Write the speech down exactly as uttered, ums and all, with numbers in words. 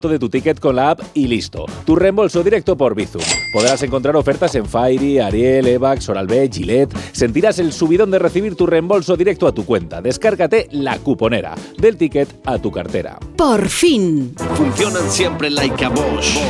de tu ticket con la app y listo. Tu reembolso directo por Bizum. Podrás encontrar ofertas en Fairy, Ariel, Evax, Oral-B, Gillette. Sentirás el subidón de recibir tu reembolso directo a tu cuenta. Descárgate La Cuponera. Del ticket a tu cartera. Por fin. Funcionan siempre like a Bosch.